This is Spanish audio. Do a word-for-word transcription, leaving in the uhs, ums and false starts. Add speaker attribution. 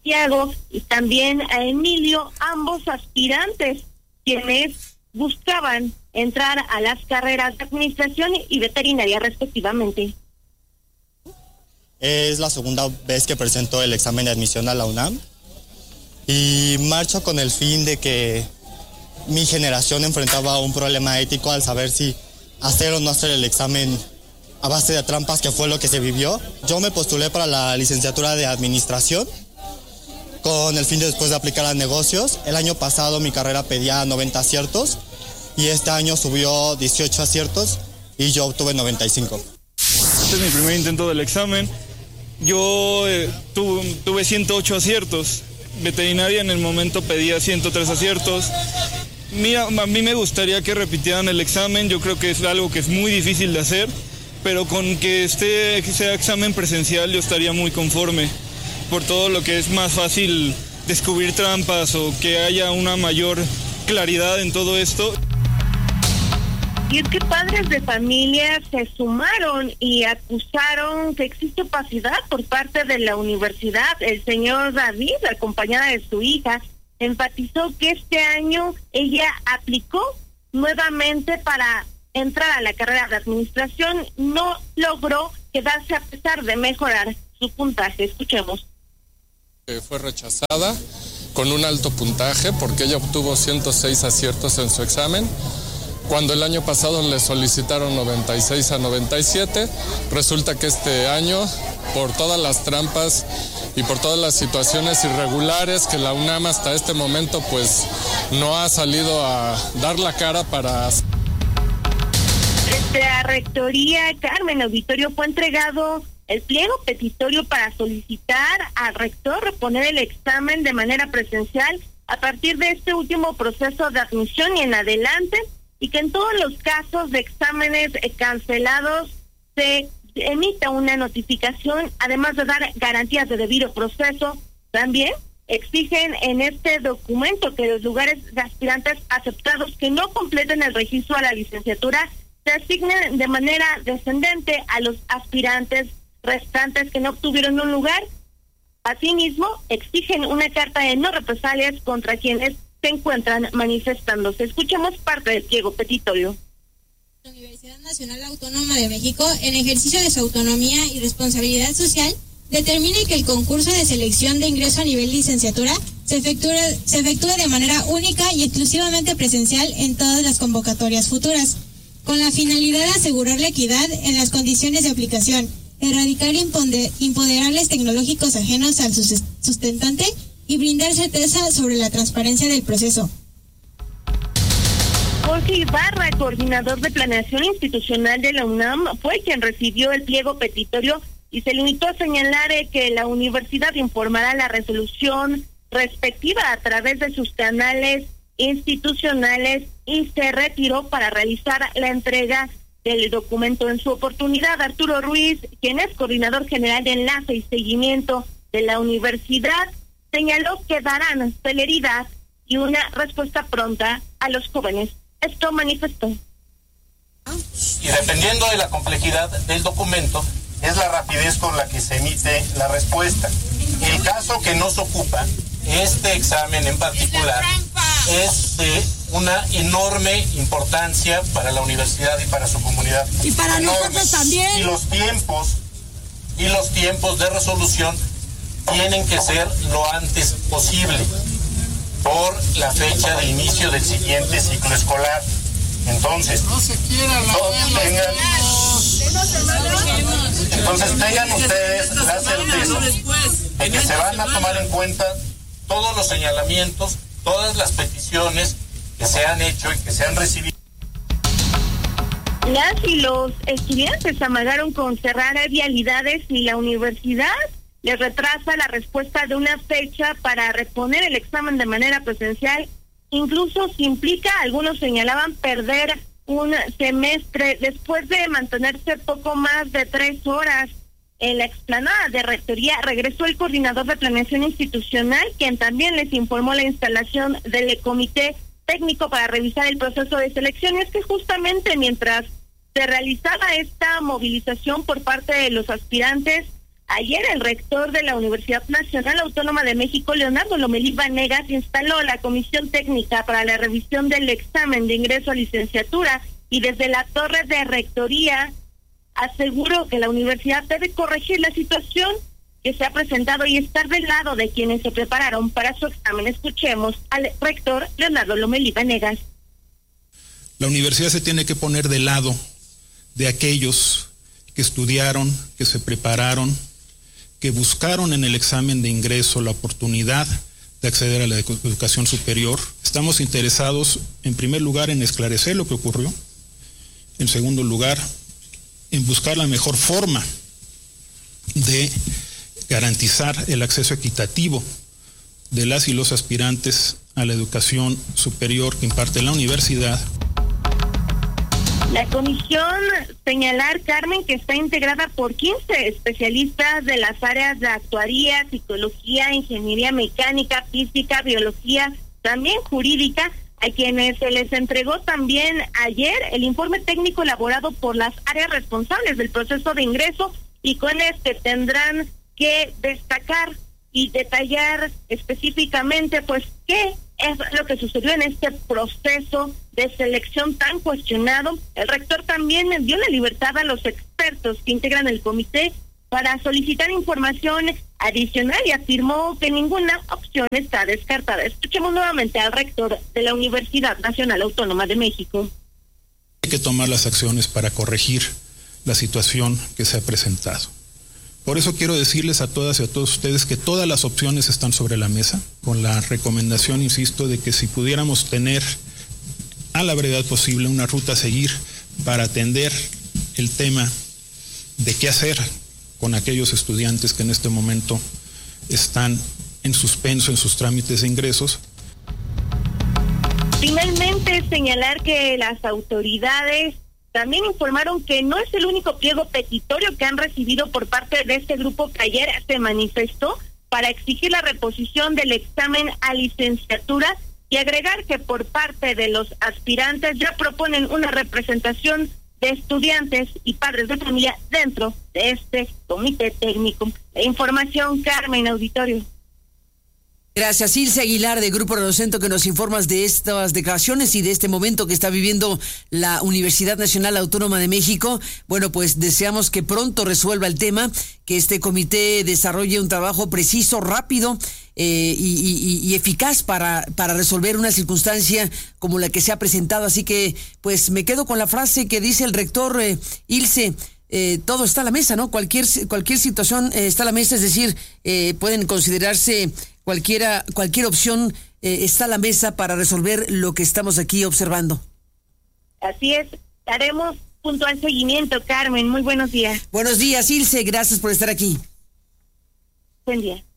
Speaker 1: Santiago y también a Emilio, ambos aspirantes, quienes buscaban entrar a las carreras de administración y veterinaria respectivamente.
Speaker 2: Es la segunda vez que presento el examen de admisión a la UNAM y marcho con el fin de que mi generación enfrentaba un problema ético al saber si hacer o no hacer el examen a base de trampas, que fue lo que se vivió. Yo me postulé para la licenciatura de administración con el fin de después de aplicar a negocios. El año pasado mi carrera pedía noventa aciertos y este año subió dieciocho aciertos y yo obtuve noventa y cinco.
Speaker 3: Este es mi primer intento del examen. Yo eh, tu, tuve ciento ocho aciertos. Veterinaria en el momento pedía ciento tres aciertos. Mira, a mí me gustaría que repitieran el examen. Yo creo que es algo que es muy difícil de hacer, pero con que este que sea examen presencial yo estaría muy conforme, por todo lo que es más fácil descubrir trampas o que haya una mayor claridad en todo esto.
Speaker 1: Y es que padres de familia se sumaron y acusaron que existe opacidad por parte de la universidad. El señor David, acompañada de su hija, enfatizó que este año ella aplicó nuevamente para entrar a la carrera de administración. No logró quedarse a pesar de mejorar su puntaje. Escuchemos.
Speaker 4: Fue rechazada con un alto puntaje porque ella obtuvo ciento seis aciertos en su examen. Cuando el año pasado le solicitaron noventa y seis a noventa y siete, resulta que este año, por todas las trampas y por todas las situaciones irregulares que la UNAM hasta este momento pues no ha salido a dar la cara para...
Speaker 1: Desde la Rectoría Carmen Auditorio fue entregado el pliego petitorio para solicitar al rector reponer el examen de manera presencial a partir de este último proceso de admisión y en adelante, y que en todos los casos de exámenes cancelados se emita una notificación, además de dar garantías de debido proceso. También exigen en este documento que los lugares de aspirantes aceptados que no completen el registro a la licenciatura se asignen de manera descendente a los aspirantes restantes que no obtuvieron un lugar. Asimismo, exigen una carta de no represalias contra quienes se encuentran manifestándose. Escuchemos parte del pliego petitorio.
Speaker 5: La Universidad Nacional Autónoma de México, en ejercicio de su autonomía y responsabilidad social, determine que el concurso de selección de ingreso a nivel licenciatura se efectúe, se efectúe de manera única y exclusivamente presencial en todas las convocatorias futuras, con la finalidad de asegurar la equidad en las condiciones de aplicación, erradicar imponderables tecnológicos ajenos al sustentante y brindar certeza sobre la transparencia del proceso.
Speaker 1: Jorge Ibarra, coordinador de planeación institucional de la UNAM, fue quien recibió el pliego petitorio y se limitó a señalar que la universidad informará la resolución respectiva a través de sus canales institucionales y se retiró para realizar la entrega del documento. En su oportunidad, Arturo Ruiz, quien es coordinador general de enlace y seguimiento de la universidad, señaló que darán celeridad y una respuesta pronta a los jóvenes. Esto manifestó.
Speaker 6: Y dependiendo de la complejidad del documento, es la rapidez con la que se emite la respuesta. El caso que nos ocupa, este examen en particular, es de una enorme importancia para la universidad y para su comunidad.
Speaker 7: Y para
Speaker 6: enorme.
Speaker 7: nosotros también.
Speaker 6: Y los tiempos, y los tiempos de resolución tienen que ser lo antes posible por la fecha de inicio del siguiente ciclo escolar. Entonces,
Speaker 4: no se quiera la
Speaker 6: no tengan, entonces tengan ustedes la certeza de que se van a tomar en cuenta todos los señalamientos, todas las peticiones que se han hecho y que se han recibido.
Speaker 1: Las y los estudiantes amagaron con cerrar vialidades y la universidad les retrasa la respuesta de una fecha para reponer el examen de manera presencial. Incluso si implica, algunos señalaban, perder un semestre después de mantenerse poco más de tres horas en la explanada de Rectoría. Regresó el coordinador de planeación institucional, quien también les informó la instalación del comité técnico para revisar el proceso de selección. Y es que justamente mientras se realizaba esta movilización por parte de los aspirantes, Ayer el rector de la Universidad Nacional Autónoma de México, Leonardo Lomelí Vanegas, instaló la comisión técnica para la revisión del examen de ingreso a licenciatura y desde la torre de rectoría aseguró que la universidad debe corregir la situación que se ha presentado y estar del lado de quienes se prepararon para su examen. Escuchemos al rector Leonardo Lomelí Vanegas.
Speaker 7: La universidad se tiene que poner del lado de aquellos que estudiaron, que se prepararon, que buscaron en el examen de ingreso la oportunidad de acceder a la educación superior. Estamos interesados, en primer lugar, en esclarecer lo que ocurrió. En segundo lugar, en buscar la mejor forma de garantizar el acceso equitativo de las y los aspirantes a la educación superior que imparte la universidad.
Speaker 1: La comisión, señalar, Carmen, que está integrada por quince especialistas de las áreas de actuaría, psicología, ingeniería mecánica, física, biología, también jurídica, a quienes se les entregó también ayer el informe técnico elaborado por las áreas responsables del proceso de ingreso, y con este tendrán que destacar y detallar específicamente pues qué es lo que sucedió en este proceso de selección tan cuestionado. El rector también dio la libertad a los expertos que integran el comité para solicitar información adicional y afirmó que ninguna opción está descartada. Escuchemos nuevamente al rector de la Universidad Nacional Autónoma de México.
Speaker 7: Hay que tomar las acciones para corregir la situación que se ha presentado. Por eso quiero decirles a todas y a todos ustedes que todas las opciones están sobre la mesa, con la recomendación, insisto, de que si pudiéramos tener a la brevedad posible una ruta a seguir para atender el tema de qué hacer con aquellos estudiantes que en este momento están en suspenso en sus trámites de ingresos.
Speaker 1: Finalmente, señalar que las autoridades también informaron que no es el único pliego petitorio que han recibido por parte de este grupo que ayer se manifestó para exigir la reposición del examen a licenciatura, y agregar que por parte de los aspirantes ya proponen una representación de estudiantes y padres de familia dentro de este comité técnico. La información, Carmen, auditorio.
Speaker 8: Gracias, Ilse Aguilar de Grupo Rosento, que nos informas de estas declaraciones y de este momento que está viviendo la Universidad Nacional Autónoma de México. Bueno, pues deseamos que pronto resuelva el tema, que este comité desarrolle un trabajo preciso, rápido eh, y, y, y eficaz para, para resolver una circunstancia como la que se ha presentado. Así que, pues me quedo con la frase que dice el rector eh, Ilse. Eh, todo está a la mesa, ¿no? Cualquier cualquier situación eh, está a la mesa, es decir, eh, pueden considerarse cualquiera cualquier opción eh, está a la mesa para resolver lo que estamos aquí observando.
Speaker 1: Así es, haremos puntual seguimiento, Carmen. Muy buenos días.
Speaker 8: Buenos días, Ilse, gracias por estar aquí.
Speaker 1: Buen día.